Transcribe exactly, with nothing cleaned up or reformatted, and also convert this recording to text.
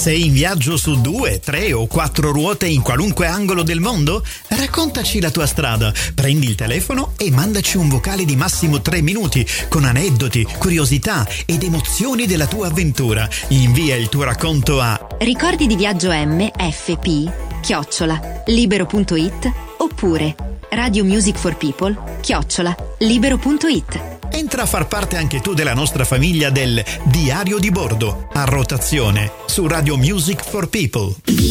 Sei in viaggio su due, tre o quattro ruote in qualunque angolo del mondo? Raccontaci la tua strada, prendi il telefono e mandaci un vocale di massimo tre minuti con aneddoti, curiosità ed emozioni della tua avventura. Invia il tuo racconto a ricordi di viaggio mfp chiocciola libero.it oppure Radio Music for People chiocciola libero.it. Entra a far parte anche tu della nostra famiglia del Diario di Bordo, a rotazione, su Radio Music for People.